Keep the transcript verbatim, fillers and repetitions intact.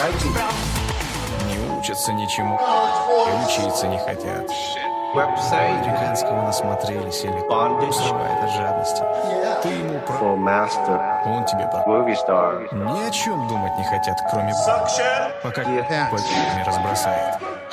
Не учатся ничему и учиться не хотят. Американского насмотрелись или срывает от жадности. Ты ему про... Он тебе про... Ни о чем думать не хотят, кроме... Пока не разбросает.